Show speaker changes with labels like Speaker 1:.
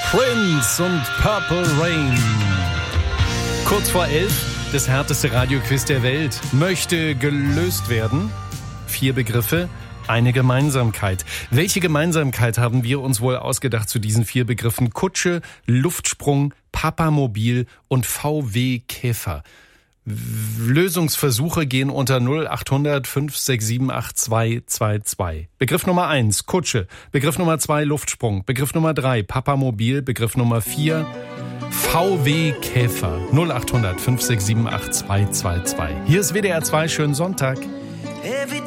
Speaker 1: Prince und Purple Rain. Kurz vor 11, das härteste Radioquiz der Welt möchte gelöst werden. 4 Begriffe, eine Gemeinsamkeit. Welche Gemeinsamkeit haben wir uns wohl ausgedacht zu diesen 4 Begriffen? Kutsche, Luftsprung, Papamobil und VW Käfer. Lösungsversuche gehen unter 0800 567 8222. Begriff Nummer 1, Kutsche. Begriff Nummer 2, Luftsprung. Begriff Nummer 3, Papamobil. Begriff Nummer 4, VW Käfer. 0800 567 8222. Hier ist WDR 2, schönen Sonntag.